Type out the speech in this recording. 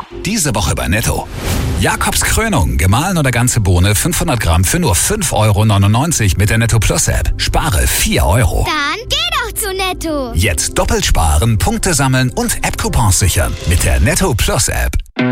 Diese Woche bei Netto. Jakobs Krönung, gemahlen oder ganze Bohne 500 Gramm für nur 5,99 € mit der Netto Plus App. Spare 4 €. Dann geh doch zu Netto. Jetzt doppelt sparen, Punkte sammeln und App-Coupons sichern mit der Netto Plus App.